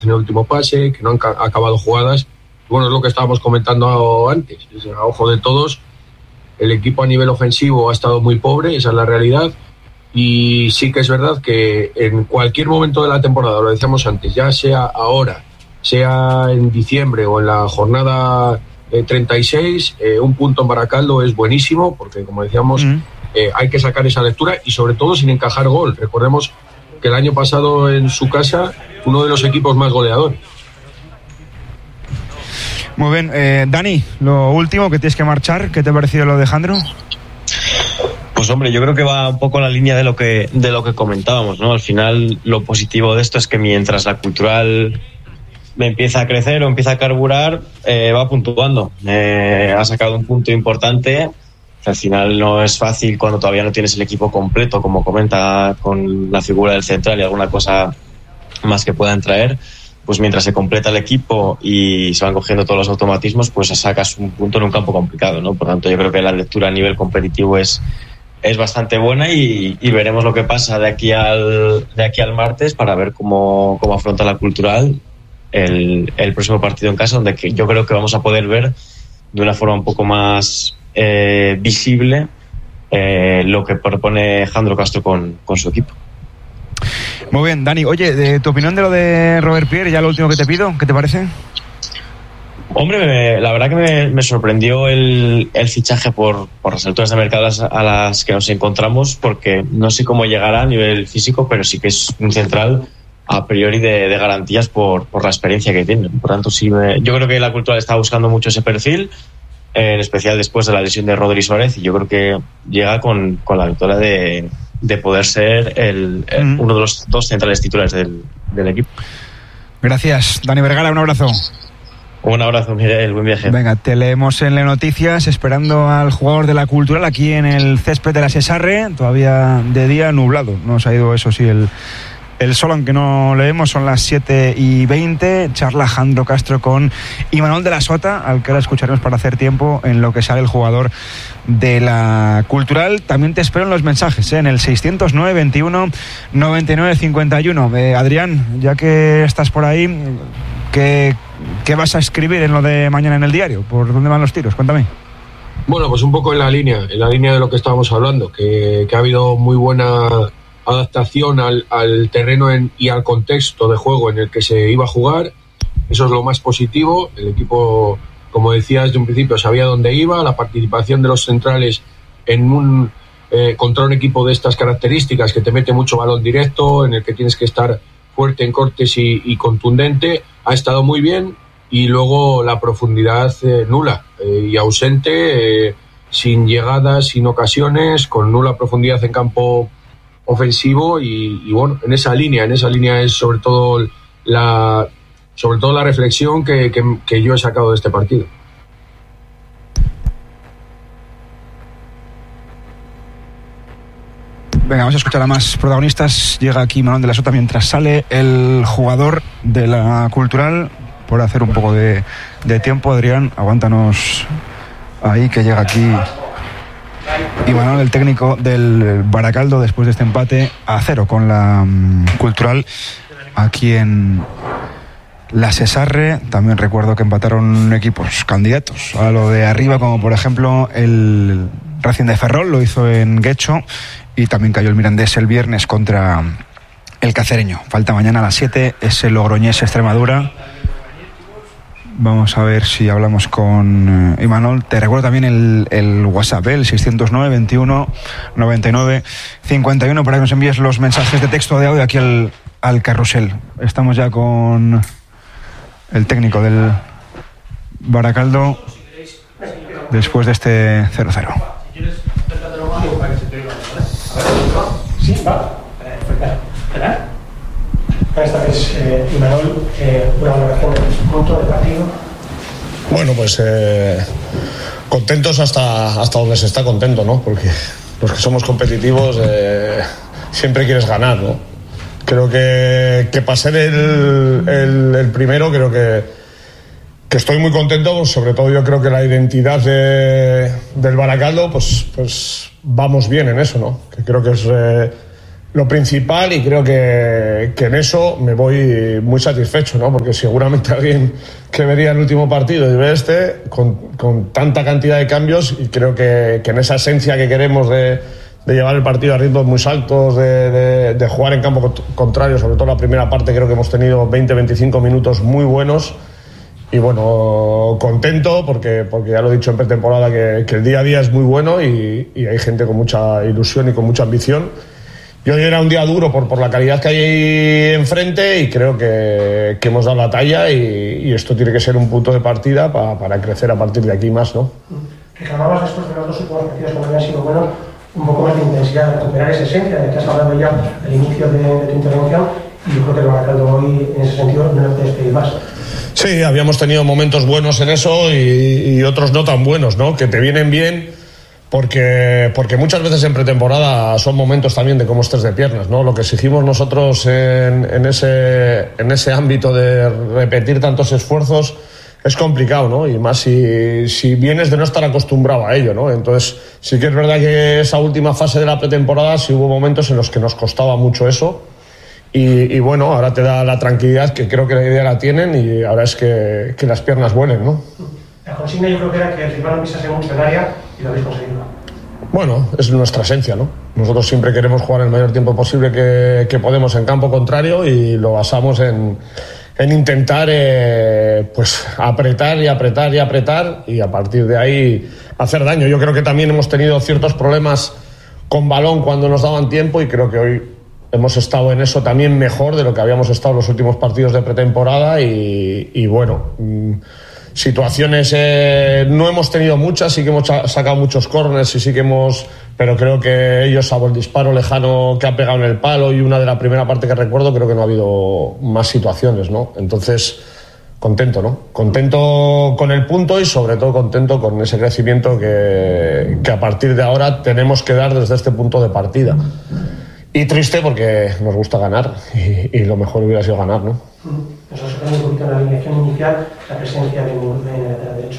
en el último pase, que no han acabado jugadas. Bueno, es lo que estábamos comentando antes. A ojo de todos, el equipo a nivel ofensivo ha estado muy pobre, esa es la realidad. Y sí que es verdad que en cualquier momento de la temporada, lo decíamos antes, ya sea ahora, sea en diciembre o en la jornada 36, un punto en Baracaldo es buenísimo, porque como decíamos, hay que sacar esa lectura y sobre todo sin encajar gol. Recordemos que el año pasado en su casa, uno de los equipos más goleadores. Muy bien, Dani, lo último, que tienes que marchar, ¿qué te ha parecido lo de Jandro? Pues hombre, yo creo que va un poco en la línea de lo que comentábamos, ¿no? Al final, lo positivo de esto es que mientras la Cultural empieza a crecer o empieza a carburar, va puntuando. Ha sacado un punto importante. Al final no es fácil cuando todavía no tienes el equipo completo, como comenta, con la figura del central y alguna cosa más que puedan traer. Pues mientras se completa el equipo y se van cogiendo todos los automatismos, pues sacas un punto en un campo complicado, ¿no? Por tanto, yo creo que la lectura a nivel competitivo es bastante buena y veremos lo que pasa de aquí al martes para ver cómo afronta la Cultural el próximo partido en casa, donde yo creo que vamos a poder ver de una forma un poco más visible lo que propone Jandro Castro con su equipo. Muy bien, Dani. Oye, de tu opinión de lo de Robert Pierre, ya lo último que te pido, ¿qué te parece? Hombre, la verdad que me sorprendió el fichaje por las alturas de mercado a las que nos encontramos, porque no sé cómo llegará a nivel físico, pero sí que es un central a priori de garantías por la experiencia que tiene. Por tanto, sí, yo creo que la Cultural está buscando mucho ese perfil, en especial después de la lesión de Rodri Suárez, y yo creo que llega con la victoria de poder ser uno de los dos centrales titulares del equipo. Gracias, Dani Vergara, un abrazo. Un abrazo, Miguel, buen viaje. Venga, te leemos en las noticias, esperando al jugador de la Cultural aquí en el césped de la Sesarre, todavía de día nublado. Nos ha ido, eso sí, el sol, aunque no leemos. Son las 7:20. Charla Jandro Castro con Imanol de la Sota, al que ahora escucharemos para hacer tiempo en lo que sale el jugador de la Cultural. También te espero en los mensajes, en el 609 21 99 51. Adrián, ya que estás por ahí, ¿qué vas a escribir en lo de mañana en el diario? ¿Por dónde van los tiros? Cuéntame. Bueno, pues un poco en la línea de lo que estábamos hablando, que ha habido muy buena adaptación al terreno y al contexto de juego en el que se iba a jugar. Eso es lo más positivo. El equipo, como decía desde un principio, sabía dónde iba. La participación de los centrales contra un equipo de estas características, que te mete mucho balón directo, en el que tienes que estar fuerte en cortes y contundente, ha estado muy bien. Y luego la profundidad nula y ausente, sin llegadas, sin ocasiones, con nula profundidad en campo ofensivo. Y bueno, en esa línea es sobre todo la reflexión que yo he sacado de este partido. Venga, vamos a escuchar a más protagonistas. Llega aquí Imanol de la Sota mientras sale el jugador de la Cultural. Por hacer un poco de tiempo, Adrián, aguántanos ahí, que llega aquí Imanol, el técnico del Baracaldo, después de este empate a 0 con la Cultural aquí en la Sesarre. También recuerdo que empataron equipos candidatos a lo de arriba, como por ejemplo el Racing de Ferrol, lo hizo en Guecho, y también cayó el Mirandés el viernes contra el Cacereño. Falta mañana a las 7 ese Logroñés-Extremadura. Vamos a ver si hablamos con Imanol. Te recuerdo también el WhatsApp, el 609 21 99 51, para que nos envíes los mensajes de texto o de audio aquí al carrusel. Estamos ya con el técnico del Baracaldo después de este 0-0. Sí, va. Esta vez, Imanol, una valoración del punto del partido. Bueno, pues contentos hasta donde se está contento, ¿no? Porque los que somos competitivos siempre quieres ganar, ¿no? Creo que para ser el primero, creo que estoy muy contento. Sobre todo yo creo que la identidad del Baracaldo, pues vamos bien en eso, ¿no? Que creo que lo principal, y creo que en eso me voy muy satisfecho, ¿no? Porque seguramente alguien que vería el último partido y ve con tanta cantidad de cambios, y creo que en esa esencia que queremos de llevar el partido a ritmos muy altos, de jugar en campo contrario, sobre todo la primera parte, creo que hemos tenido 20-25 minutos muy buenos. Y bueno, contento porque ya lo he dicho en pretemporada que el día a día es muy bueno y hay gente con mucha ilusión y con mucha ambición. Y hoy era un día duro por la calidad que hay ahí enfrente, y creo que hemos dado la talla, y esto tiene que ser un punto de partida para crecer a partir de aquí más, ¿no? Reclamabas después de los dos últimos partidos, como habían sido buenos, un poco más de intensidad, de recuperar esa esencia de que has hablado ya al inicio de tu intervención, y yo creo que el Baracaldo hoy en ese sentido no le puedes pedir más. Sí, habíamos tenido momentos buenos en eso y otros no tan buenos, ¿no? Que te vienen bien porque muchas veces en pretemporada son momentos también de cómo estés de piernas, ¿no? Lo que exigimos nosotros en ese ámbito de repetir tantos esfuerzos es complicado, ¿no? Y más si vienes de no estar acostumbrado a ello, ¿no? Entonces sí que es verdad que esa última fase de la pretemporada sí hubo momentos en los que nos costaba mucho eso. Y bueno, ahora te da la tranquilidad, que creo que la idea la tienen, y ahora es que las piernas vuelen, ¿no? La consigna yo creo que era que el rival no pisase mucho el área, y lo habéis conseguido. Bueno, es nuestra esencia, ¿no? Nosotros siempre queremos jugar el mayor tiempo posible que podemos en campo contrario, y lo basamos en intentar pues apretar y apretar y apretar, y a partir de ahí hacer daño. Yo creo que también hemos tenido ciertos problemas con balón cuando nos daban tiempo, y creo que hoy hemos estado en eso también mejor de lo que habíamos estado en los últimos partidos de pretemporada, y bueno, situaciones no hemos tenido muchas, sí que hemos sacado muchos córners, y sí que pero creo que ellos, salvo el disparo lejano que ha pegado en el palo y una de la primera parte que recuerdo, creo que no ha habido más situaciones, ¿no? Entonces, contento, ¿no? Contento con el punto, y sobre todo contento con ese crecimiento que a partir de ahora tenemos que dar desde este punto de partida. Y triste porque nos gusta ganar, y lo mejor hubiera sido ganar, ¿no? Nos ha sorprendido un poquito en la alineación inicial la presencia de Murcia en el lateral derecho.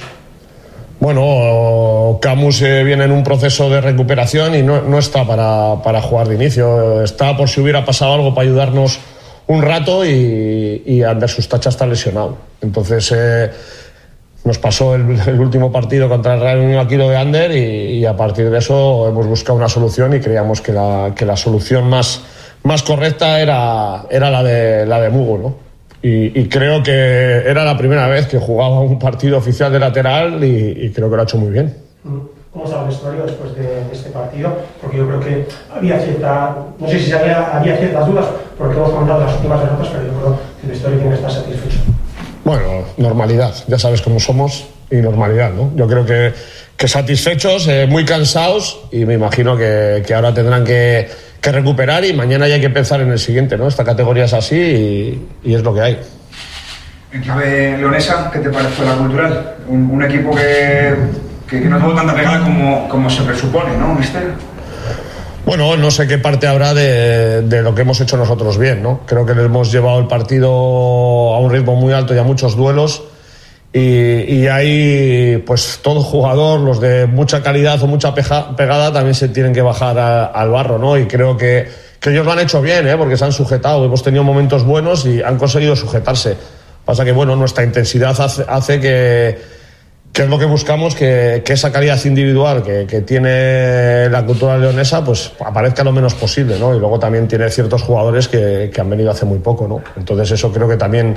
Bueno, Camus viene en un proceso de recuperación y no está para jugar de inicio. Está por si hubiera pasado algo para ayudarnos un rato, y Ander Sustacha está lesionado. Entonces nos pasó el último partido contra el Real Unión Aquilo de Ander, y a partir de eso hemos buscado una solución, y creíamos que la solución más correcta era la de Mugo, ¿no? Y creo que era la primera vez que jugaba un partido oficial de lateral, y creo que lo ha hecho muy bien. ¿Cómo estaba el vestuario después de este partido? Porque yo creo que había no sé si había ciertas dudas, porque hemos comentado las últimas derrotas, pero yo creo que el vestuario tiene que estar satisfecho. Bueno, normalidad, ya sabes cómo somos, y normalidad, ¿no? Yo creo que satisfechos, muy cansados, y me imagino que ahora tendrán que recuperar, y mañana ya hay que pensar en el siguiente, ¿no? Esta categoría es así, y es lo que hay. En clave leonesa, ¿qué te pareció la Cultural? Un equipo que no tuvo tanta pegada como se presupone, ¿no, mister? Bueno, no sé qué parte habrá de lo que hemos hecho nosotros bien, ¿no? Creo que le hemos llevado el partido a un ritmo muy alto y a muchos duelos, y ahí pues todo jugador, los de mucha calidad o mucha pegada, también se tienen que bajar al barro, ¿no? Y creo que ellos lo han hecho bien, porque se han sujetado. Hemos tenido momentos buenos y han conseguido sujetarse. Pasa que, bueno, nuestra intensidad hace que es lo que buscamos, que esa calidad individual que tiene la Cultural leonesa pues aparezca lo menos posible, ¿no? Y luego también tiene ciertos jugadores que han venido hace muy poco, ¿no? Entonces eso creo que también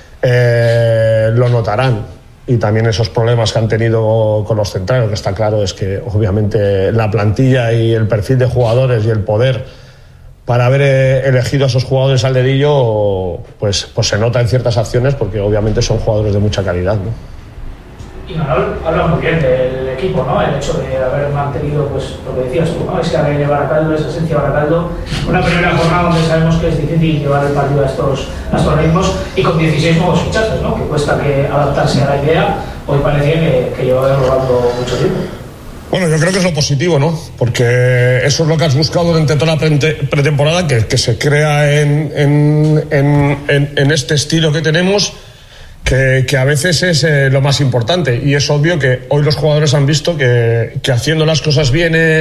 lo notarán, y también esos problemas que han tenido con los centrales. Lo que está claro es que obviamente la plantilla y el perfil de jugadores y el poder para haber elegido a esos jugadores al dedillo pues se nota en ciertas acciones, porque obviamente son jugadores de mucha calidad, ¿no? Y Manol habla muy bien del equipo, ¿no? El hecho de haber mantenido, pues, lo que decías tú, ¿no? Ese ADN de Baracaldo, esa esencia de Baracaldo. Una primera jornada donde sabemos que es difícil llevar el partido a estos ritmos, y con 16 nuevos fichajes, ¿no? Que cuesta que adaptarse a la idea. Hoy parecía que llevaba robando mucho tiempo. Bueno, yo creo que es lo positivo, ¿no? Porque eso es lo que has buscado durante toda la pretemporada, que se crea en este estilo que tenemos, que a veces es lo más importante. Y es obvio que hoy los jugadores han visto que haciendo las cosas bien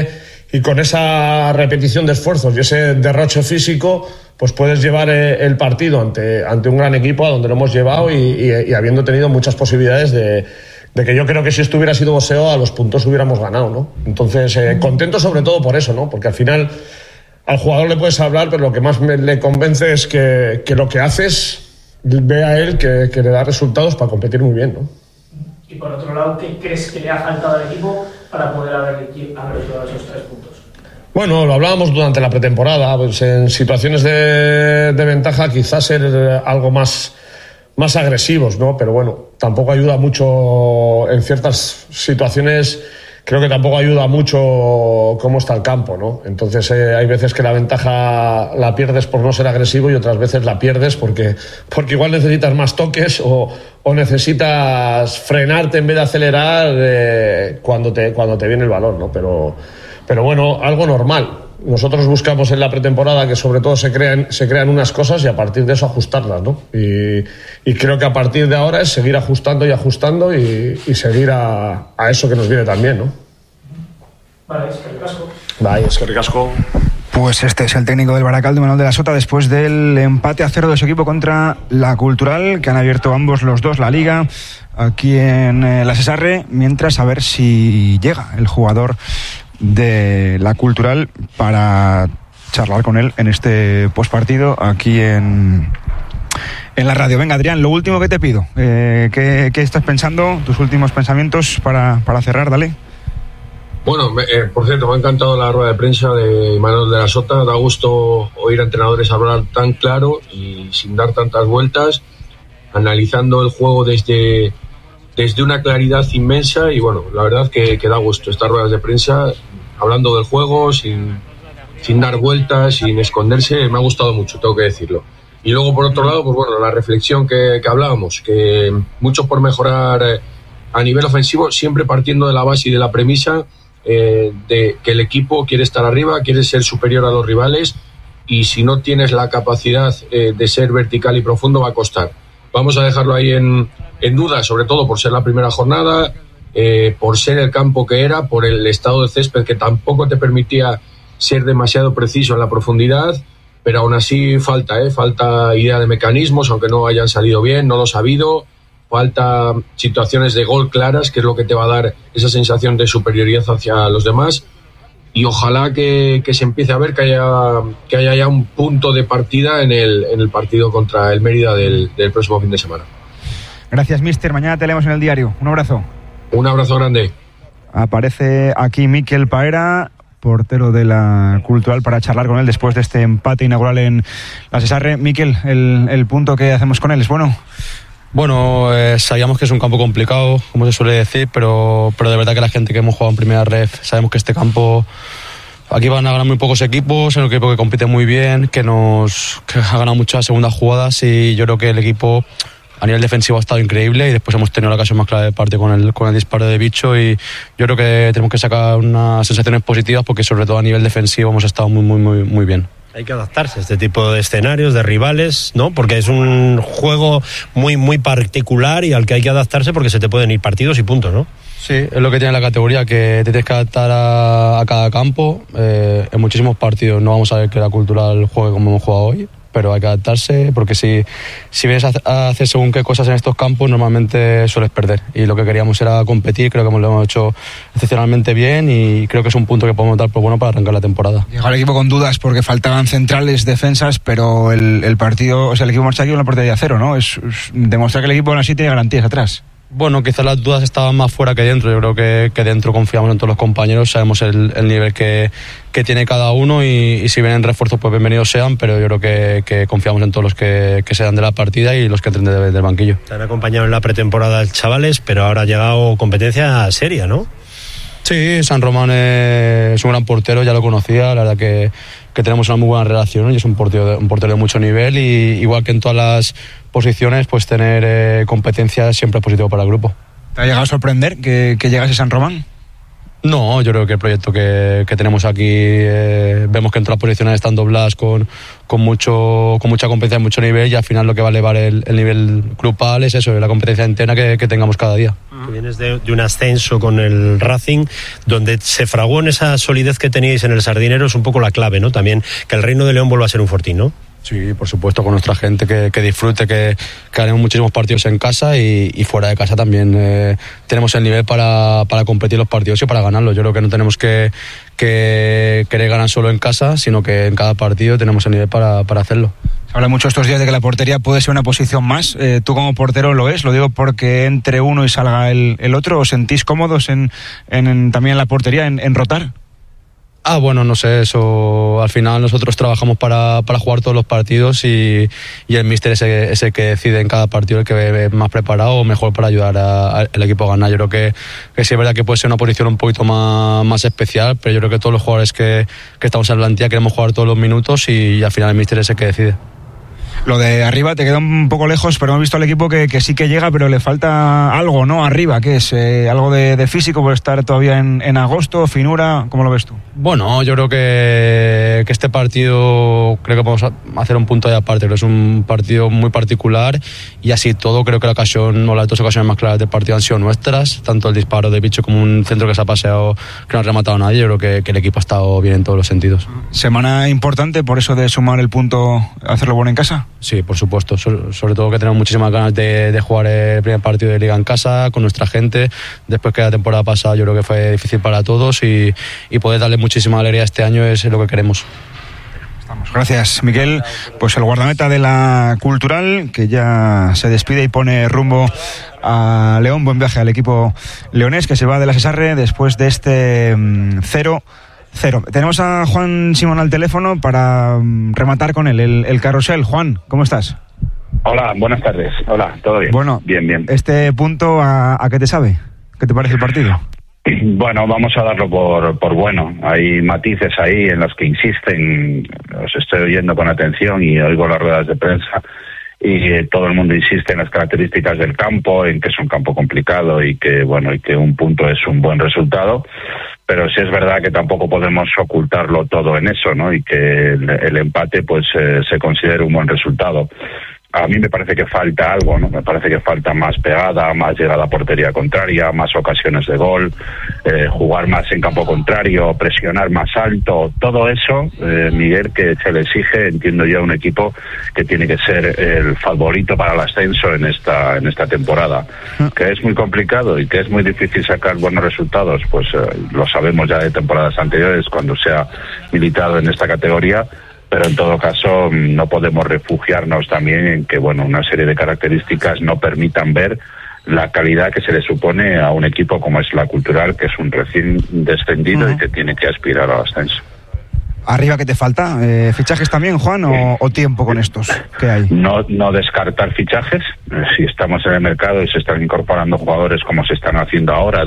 y con esa repetición de esfuerzos y ese derroche físico, pues puedes llevar el partido ante un gran equipo a donde lo hemos llevado y habiendo tenido muchas posibilidades de que yo creo que si esto hubiera sido boxeo a los puntos hubiéramos ganado, ¿no? Entonces, contento sobre todo por eso, ¿no? Porque al final al jugador le puedes hablar, pero lo que más le convence es que lo que haces ve a él que le da resultados para competir muy bien, ¿no? Y por otro lado, ¿qué crees que le ha faltado al equipo para poder haber llevado esos 3 puntos? Bueno, lo hablábamos durante la pretemporada, pues en situaciones de ventaja quizás ser algo más agresivos, ¿no? Pero bueno, tampoco ayuda mucho en ciertas situaciones. Creo que tampoco ayuda mucho cómo está el campo, ¿no? Entonces hay veces que la ventaja la pierdes por no ser agresivo y otras veces la pierdes porque igual necesitas más toques o necesitas frenarte en vez de acelerar cuando te viene el balón, ¿no? Pero bueno, algo normal. Nosotros buscamos en la pretemporada que sobre todo se crean unas cosas y a partir de eso ajustarlas, ¿no? Y creo que a partir de ahora es seguir ajustando y seguir a eso que nos viene también, ¿no? Vale, es que ricasco. Vale, es que ricasco. Pues este es el técnico del Baracaldo, Manuel de la Sota, después del empate a 0 de su equipo contra la Cultural, que han abierto ambos los dos la liga aquí en la Cesarre, mientras a ver si llega el jugador de la Cultural para charlar con él en este postpartido aquí en la radio. Venga, Adrián, lo último que te pido, ¿qué estás pensando? Tus últimos pensamientos para cerrar, dale. Bueno, por cierto, me ha encantado la rueda de prensa de Manuel de la Sota. Da gusto oír a entrenadores hablar tan claro y sin dar tantas vueltas, analizando el juego desde una claridad inmensa. Y bueno, la verdad que da gusto estas ruedas de prensa, hablando del juego sin dar vueltas, sin esconderse. Me ha gustado mucho, tengo que decirlo. Y luego, por otro lado, pues bueno, la reflexión que hablábamos, que mucho por mejorar a nivel ofensivo, siempre partiendo de la base y de la premisa de que el equipo quiere estar arriba, quiere ser superior a los rivales, y si no tienes la capacidad de ser vertical y profundo, va a costar. Vamos a dejarlo ahí en duda, sobre todo por ser la primera jornada, por ser el campo que era, por el estado de césped que tampoco te permitía ser demasiado preciso en la profundidad, pero aún así falta idea de mecanismos, aunque no hayan salido bien, no los ha habido. Falta situaciones de gol claras, que es lo que te va a dar esa sensación de superioridad hacia los demás. Y ojalá que se empiece a ver que haya ya un punto de partida en el partido contra el Mérida del próximo fin de semana. Gracias, mister. Mañana te leemos en el diario. Un abrazo. Un abrazo grande. Aparece aquí Mikel Paera, portero de la Cultural, para charlar con él después de este empate inaugural en la Cesarre. Mikel, el punto que hacemos con él es bueno. Bueno, sabíamos que es un campo complicado, como se suele decir, pero de verdad que la gente que hemos jugado en primera ref sabemos que este campo, aquí van a ganar muy pocos equipos, es un equipo que compite muy bien, que ha ganado muchas segundas jugadas, y yo creo que el equipo a nivel defensivo ha estado increíble, y después hemos tenido la ocasión más clara de parte con el disparo de Bicho, y yo creo que tenemos que sacar unas sensaciones positivas, porque sobre todo a nivel defensivo hemos estado muy, muy, muy, muy bien. Hay que adaptarse a este tipo de escenarios, de rivales, ¿no? Porque es un juego muy, muy particular y al que hay que adaptarse porque se te pueden ir partidos y puntos, ¿no? Sí, es lo que tiene la categoría, que te tienes que adaptar a cada campo. En muchísimos partidos no vamos a ver que la Cultural juegue como hemos jugado hoy, pero hay que adaptarse, porque si vienes a hacer según qué cosas en estos campos, normalmente sueles perder, y lo que queríamos era competir. Creo que lo hemos hecho excepcionalmente bien, y creo que es un punto que podemos dar por bueno para arrancar la temporada. Llegó el equipo con dudas porque faltaban centrales, defensas, pero el partido, o sea, el equipo marcha aquí con la portería a 0, ¿no? Es demostrar que el equipo aún así tiene garantías atrás. Bueno, quizás las dudas estaban más fuera que dentro. Yo creo que dentro confiamos en todos los compañeros, sabemos el nivel que tiene cada uno, y si vienen refuerzos, pues bienvenidos sean, pero yo creo que confiamos en todos los que se dan de la partida y los que entren del banquillo. Te han acompañado en la pretemporada chavales, pero ahora ha llegado competencia seria, ¿no? Sí, San Román es un gran portero, ya lo conocía, la verdad que tenemos una muy buena relación, y es un portero de mucho nivel, y igual que en todas las posiciones, pues tener competencia siempre es positivo para el grupo. ¿Te ha llegado a sorprender que llegase San Román? No, yo creo que el proyecto que tenemos aquí, vemos que en todas las posiciones están dobladas con mucha competencia, mucho nivel, y al final lo que va a elevar el nivel grupal es eso, la competencia interna que tengamos cada día. que vienes de un ascenso con el Racing, donde se fraguó en esa solidez que teníais en el Sardinero, es un poco la clave, ¿no? También que el Reino de León vuelva a ser un fortín, ¿no? Sí, por supuesto, con nuestra gente que disfrute, que haremos muchísimos partidos en casa y fuera de casa también. Tenemos el nivel para competir los partidos y para ganarlos. Yo creo que no tenemos que querer ganar solo en casa, sino que en cada partido tenemos el nivel para hacerlo. Se habla mucho estos días de que la portería puede ser una posición más. ¿Tú como portero lo es? Lo digo porque entre uno y salga el otro. ¿Os sentís cómodos también en la portería, en rotar? Bueno, no sé, eso al final nosotros trabajamos para jugar todos los partidos y el míster es el que decide en cada partido el que ve más preparado o mejor para ayudar al equipo a ganar. Yo creo que sí es verdad que puede ser una posición un poquito más especial, pero yo creo que todos los jugadores que estamos en la plantilla queremos jugar todos los minutos y al final el míster es el que decide. Lo de arriba te queda un poco lejos, pero hemos visto al equipo que sí que llega, pero le falta algo, ¿no? Arriba, ¿qué es? ¿Algo de físico por estar todavía en agosto? ¿Finura? ¿Cómo lo ves tú? Bueno, yo creo que este partido creo que vamos a hacer un punto de aparte. Creo que es un partido muy particular y así todo creo que la ocasión o las dos ocasiones más claras del partido han sido nuestras, tanto el disparo de Bicho como un centro que se ha paseado que no ha rematado nadie. Yo creo que el equipo ha estado bien en todos los sentidos. Semana importante por eso de sumar el punto, hacerlo bueno en casa. Sí, por supuesto, sobre todo que tenemos muchísimas ganas de jugar el primer partido de Liga en casa con nuestra gente, después que la temporada pasada yo creo que fue difícil para todos y poder darle muchísima alegría este año es lo que queremos. Gracias, Miguel. Pues el guardameta de la Cultural, que ya se despide y pone rumbo a León. Buen viaje al equipo leonés, que se va de la Sesarre después de este 0-0. Tenemos a Juan Simón al teléfono para rematar con él el carrusel. Juan, ¿cómo estás? Hola, buenas tardes. Hola, ¿todo bien? Bueno, bien. ¿Este punto a qué te sabe? ¿Qué te parece el partido? Bueno, vamos a darlo por bueno. Hay matices ahí en los que insisten. Os estoy oyendo con atención y oigo las ruedas de prensa y todo el mundo insiste en las características del campo, en que es un campo complicado y que un punto es un buen resultado. Pero sí es verdad que tampoco podemos ocultarlo todo en eso, ¿no? Y que el empate pues se considere un buen resultado. A mí me parece que falta algo, ¿no? Me parece que falta más pegada, más llegada a portería contraria, más ocasiones de gol, jugar más en campo contrario, presionar más alto. Todo eso, Miguel, que se le exige, entiendo yo, a un equipo que tiene que ser el favorito para el ascenso en esta temporada. Que es muy complicado y que es muy difícil sacar buenos resultados, pues lo sabemos ya de temporadas anteriores cuando se ha militado en esta categoría. Pero en todo caso no podemos refugiarnos también en que una serie de características no permitan ver la calidad que se le supone a un equipo como es la Cultural, que es un recién descendido y que tiene que aspirar al ascenso. ¿Arriba qué te falta? ¿Fichajes también, Juan, o tiempo con estos que hay? No descartar fichajes. Si estamos en el mercado y se están incorporando jugadores como se están haciendo ahora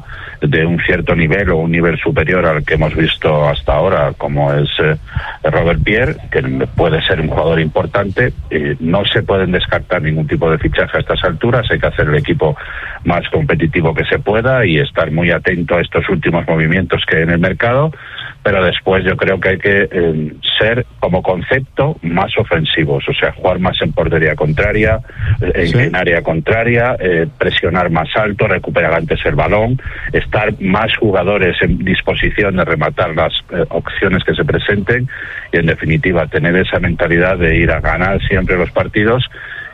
de un cierto nivel o un nivel superior al que hemos visto hasta ahora, como es Robert Pierre, que puede ser un jugador importante, no se pueden descartar ningún tipo de fichaje a estas alturas. Hay que hacer el equipo más competitivo que se pueda y estar muy atento a estos últimos movimientos que hay en el mercado. Pero después yo creo que hay que ser, como concepto, más ofensivos, o sea, jugar más en portería contraria, en área contraria, presionar más alto, recuperar antes el balón, estar más jugadores en disposición de rematar las opciones que se presenten y, en definitiva, tener esa mentalidad de ir a ganar siempre los partidos.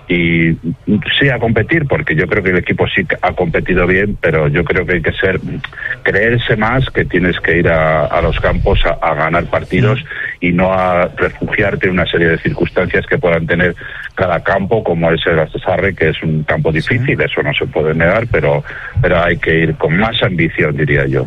Y sí a competir, porque yo creo que el equipo sí ha competido bien, pero yo creo que hay que creerse más que tienes que ir a los campos a ganar partidos y no a refugiarte en una serie de circunstancias que puedan tener cada campo, como es el Sesarre, que es un campo difícil, eso no se puede negar, pero hay que ir con más ambición, diría yo.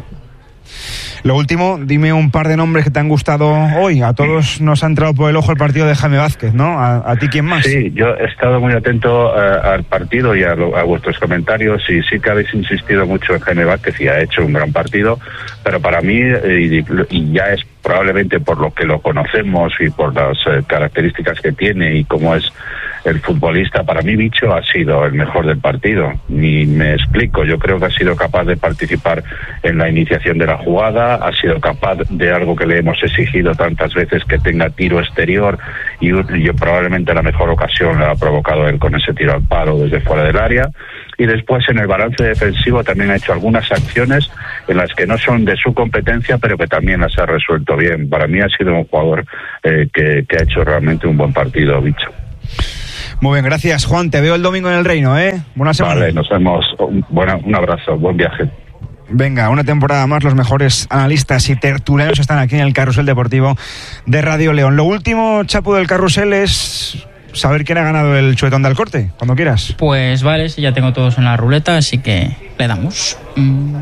Lo último, dime un par de nombres que te han gustado hoy. A todos nos ha entrado por el ojo el partido de Jaime Vázquez, ¿no? ¿A ti quién más? Sí, yo he estado muy atento al partido y a vuestros comentarios y sí que habéis insistido mucho en Jaime Vázquez y ha hecho un gran partido, pero para mí, y ya es probablemente por lo que lo conocemos y por las características que tiene y cómo es el futbolista, para mí Bicho ha sido el mejor del partido. Ni me explico, yo creo que ha sido capaz de participar en la iniciación de la jugada, ha sido capaz de algo que le hemos exigido tantas veces, que tenga tiro exterior, y yo probablemente la mejor ocasión la ha provocado él con ese tiro al palo desde fuera del área. Y después en el balance defensivo también ha hecho algunas acciones en las que no son de su competencia, pero que también las ha resuelto bien. Para mí ha sido un jugador que ha hecho realmente un buen partido, Bicho. Muy bien, gracias, Juan. Te veo el domingo en el Reino, ¿eh? Buena semana. Vale, nos vemos. Un abrazo, buen viaje. Venga, una temporada más, los mejores analistas y tertulianos están aquí en el Carrusel Deportivo de Radio León. Lo último, Chapu, del Carrusel es saber quién ha ganado el chuletón de Alcorte, cuando quieras. Pues vale, ya tengo todos en la ruleta, así que le damos.